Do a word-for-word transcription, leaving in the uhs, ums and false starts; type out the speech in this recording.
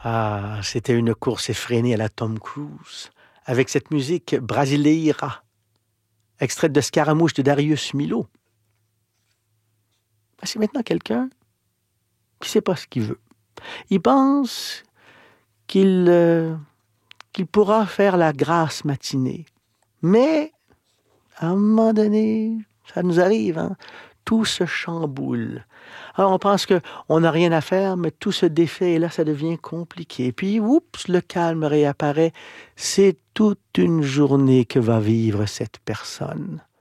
Ah, c'était une course effrénée à la Tom Cruise, avec cette musique brasileira, extraite de Scaramouche de Darius Milhaud. Ben, c'est maintenant quelqu'un qui ne sait pas ce qu'il veut. Il pense qu'il euh, qu'il pourra faire la grasse matinée. Mais, à un moment donné, ça nous arrive, hein? Tout se chamboule. Alors, on pense qu'on n'a rien à faire, mais tout se défait et là, ça devient compliqué. Puis, oups, le calme réapparaît. C'est toute une journée que va vivre cette personne.